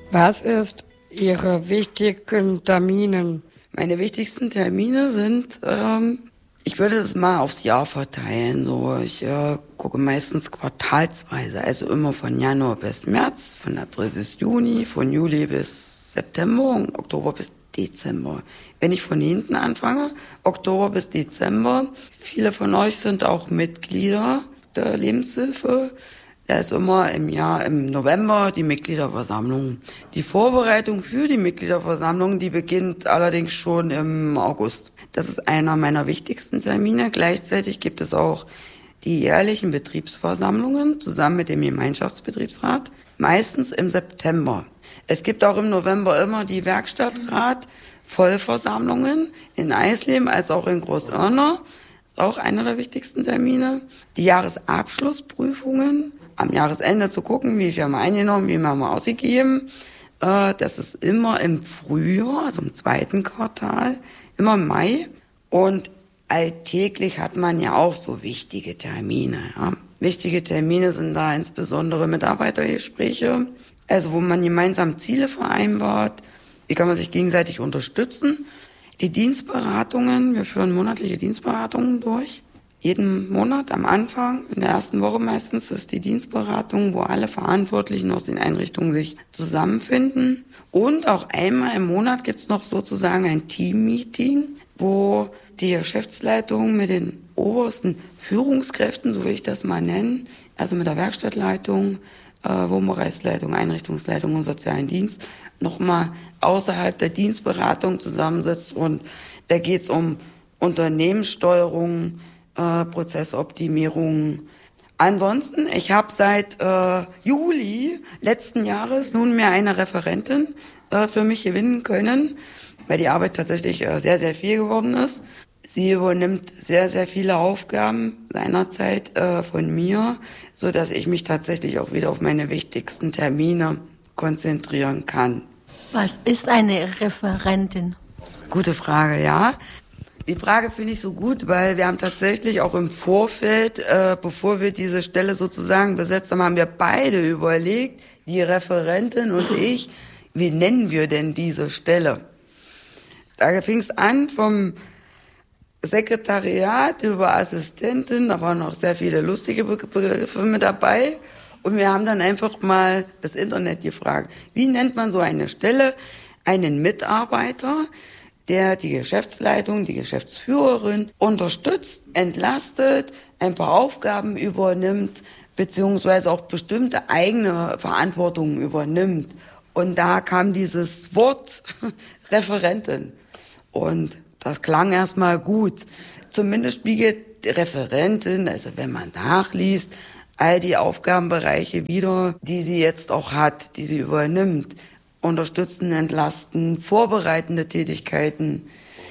Was ist Ihre wichtigsten Termine? Meine wichtigsten Termine sind, ich würde es mal aufs Jahr verteilen. So, ich gucke meistens quartalsweise, also immer von Januar bis März, von April bis Juni, von Juli bis September und Oktober bis Dezember. Wenn ich von hinten anfange, Oktober bis Dezember, viele von euch sind auch Mitglieder der Lebenshilfe. Da ist immer im November die Mitgliederversammlung. Die Vorbereitung für die Mitgliederversammlung, die beginnt allerdings schon im August. Das ist einer meiner wichtigsten Termine. Gleichzeitig gibt es auch die jährlichen Betriebsversammlungen zusammen mit dem Gemeinschaftsbetriebsrat, meistens im September. Es gibt auch im November immer die Werkstattrat-Vollversammlungen in Eisleben als auch in Großörna. Ist auch einer der wichtigsten Termine. Die Jahresabschlussprüfungen. Am Jahresende zu gucken, wie viel haben wir eingenommen, wie viel haben wir ausgegeben. Das ist immer im Frühjahr, also im zweiten Quartal, immer im Mai. Und alltäglich hat man ja auch so wichtige Termine. Ja. Wichtige Termine sind da insbesondere Mitarbeitergespräche, also wo man gemeinsam Ziele vereinbart, wie kann man sich gegenseitig unterstützen. Die Dienstberatungen, wir führen monatliche Dienstberatungen durch. Jeden Monat am Anfang, in der ersten Woche meistens, ist die Dienstberatung, wo alle Verantwortlichen aus den Einrichtungen sich zusammenfinden. Und auch einmal im Monat gibt es noch sozusagen ein Team-Meeting, wo die Geschäftsleitung mit den obersten Führungskräften, so will ich das mal nennen, also mit der Werkstattleitung, Wohnbereichsleitung, Einrichtungsleitung und sozialen Dienst, nochmal außerhalb der Dienstberatung zusammensitzt. Und da geht es um Unternehmenssteuerung, Prozessoptimierung. Ansonsten, ich habe seit Juli letzten Jahres nunmehr eine Referentin für mich gewinnen können, weil die Arbeit tatsächlich sehr, sehr viel geworden ist. Sie übernimmt sehr, sehr viele Aufgaben seinerzeit von mir, so dass ich mich tatsächlich auch wieder auf meine wichtigsten Termine konzentrieren kann. Was ist eine Referentin? Gute Frage, ja. Die Frage finde ich so gut, weil wir haben tatsächlich auch im Vorfeld, bevor wir diese Stelle sozusagen besetzt haben, haben wir beide überlegt, die Referentin und ich, wie nennen wir denn diese Stelle? Da fing es an vom Sekretariat über Assistentin, da waren noch sehr viele lustige Begriffe mit dabei. Und wir haben dann einfach mal das Internet gefragt, wie nennt man so eine Stelle, einen Mitarbeiter, der die Geschäftsleitung, die Geschäftsführerin unterstützt, entlastet, ein paar Aufgaben übernimmt, beziehungsweise auch bestimmte eigene Verantwortungen übernimmt. Und da kam dieses Wort Referentin. Und das klang erstmal gut. Zumindest spiegelt die Referentin, also wenn man nachliest, all die Aufgabenbereiche wieder, die sie jetzt auch hat, die sie übernimmt. Unterstützen, entlasten, vorbereitende Tätigkeiten.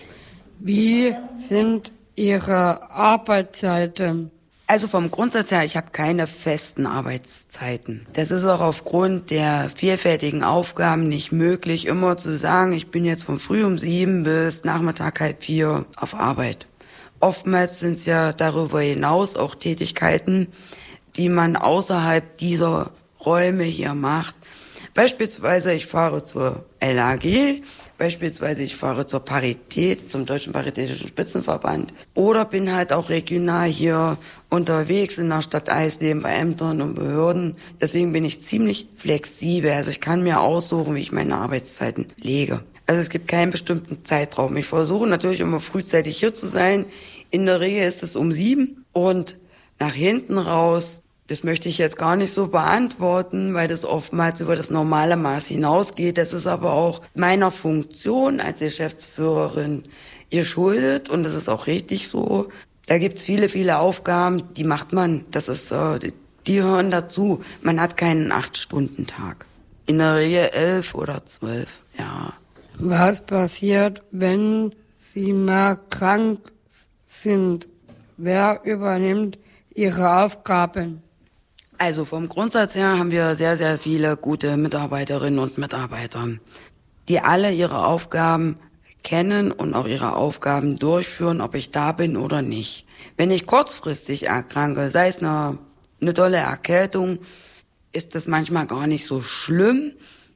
Wie sind Ihre Arbeitszeiten? Also vom Grundsatz her, ich habe keine festen Arbeitszeiten. Das ist auch aufgrund der vielfältigen Aufgaben nicht möglich, immer zu sagen, ich bin jetzt von früh um 7 bis Nachmittag 3:30 auf Arbeit. Oftmals sind es ja darüber hinaus auch Tätigkeiten, die man außerhalb dieser Räume hier macht. Beispielsweise, ich fahre zur LAG, beispielsweise ich fahre zur Parität, zum Deutschen Paritätischen Spitzenverband oder bin halt auch regional hier unterwegs in der Stadt Eisleben bei Ämtern und Behörden. Deswegen bin ich ziemlich flexibel, also ich kann mir aussuchen, wie ich meine Arbeitszeiten lege. Also es gibt keinen bestimmten Zeitraum. Ich versuche natürlich immer frühzeitig hier zu sein. In der Regel ist es um 7 und nach hinten raus. Das möchte ich jetzt gar nicht so beantworten, weil das oftmals über das normale Maß hinausgeht. Das ist aber auch meiner Funktion als Geschäftsführerin geschuldet und das ist auch richtig so. Da gibt's viele, viele Aufgaben, die macht man. Das ist, die hören dazu. Man hat keinen 8-Stunden-Tag. In der Regel 11 oder 12, ja. Was passiert, wenn Sie mal krank sind? Wer übernimmt Ihre Aufgaben? Also vom Grundsatz her haben wir sehr, sehr viele gute Mitarbeiterinnen und Mitarbeiter, die alle ihre Aufgaben kennen und auch ihre Aufgaben durchführen, ob ich da bin oder nicht. Wenn ich kurzfristig erkranke, sei es eine tolle Erkältung, ist das manchmal gar nicht so schlimm.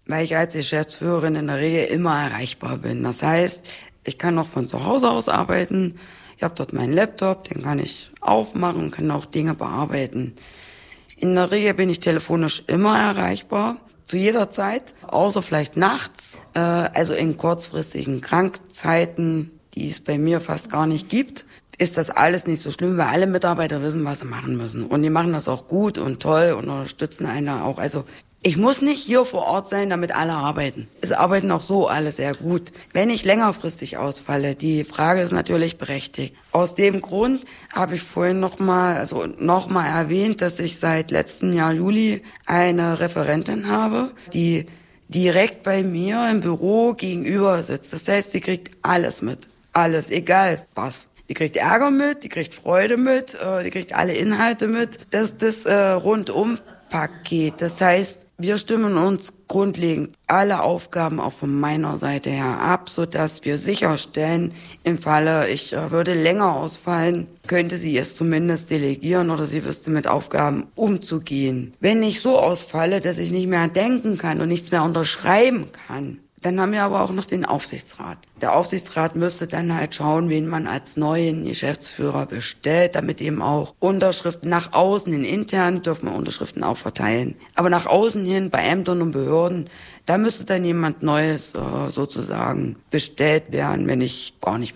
weil ich als Geschäftsführerin in der Regel immer erreichbar bin. Das heißt, ich kann auch von zu Hause aus arbeiten. Ich habe dort meinen Laptop, den kann ich aufmachen und kann auch Dinge bearbeiten. In der Regel bin ich telefonisch immer erreichbar, zu jeder Zeit, außer vielleicht nachts, also in kurzfristigen Krankzeiten, die es bei mir fast gar nicht gibt, ist das alles nicht so schlimm, weil alle Mitarbeiter wissen, was sie machen müssen. Und die machen das auch gut und toll und unterstützen einen auch. Also ich muss nicht hier vor Ort sein, damit alle arbeiten. Es arbeiten auch so alle sehr gut. Wenn ich längerfristig ausfalle, die Frage ist natürlich berechtigt. Aus dem Grund habe ich vorhin nochmal erwähnt, dass ich seit letztem Jahr Juli eine Referentin habe, die direkt bei mir im Büro gegenüber sitzt. Das heißt, sie kriegt alles mit. Alles, egal was. Die kriegt Ärger mit, die kriegt Freude mit, die kriegt alle Inhalte mit. Das ist das Rundum-Paket. Das heißt, wir stimmen uns grundlegend alle Aufgaben auch von meiner Seite her ab, sodass wir sicherstellen, im Falle ich würde länger ausfallen, könnte sie es zumindest delegieren oder sie wüsste mit Aufgaben umzugehen. Wenn ich so ausfalle, dass ich nicht mehr denken kann und nichts mehr unterschreiben kann, dann haben wir aber auch noch den Aufsichtsrat. Der Aufsichtsrat müsste dann halt schauen, wen man als neuen Geschäftsführer bestellt, damit eben auch Unterschriften nach außen hin, intern dürfen wir Unterschriften auch verteilen. Aber nach außen hin, bei Ämtern und Behörden, da müsste dann jemand Neues sozusagen bestellt werden, wenn ich gar nicht mehr